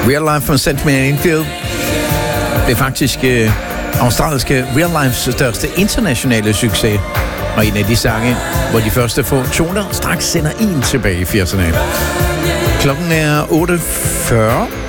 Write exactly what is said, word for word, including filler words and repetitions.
Real Life fra Sentiment Infield. Det er faktisk øh, australske Real Lifes største internationale succes. Og en af de sange, hvor de første få toner straks sender en tilbage i firserne. Klokken er otte fyrre.